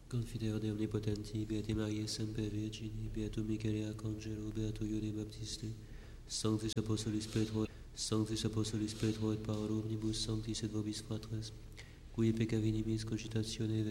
Confidere de omnipotenti, Beate Mariae Semper Virgini, Beatum Michele Arcangelo, Beato Iude Baptiste, Sanctis Apostolis Petro et Paolo, omnibus sanctis et vobis fratres, qui peccavinis cogitatione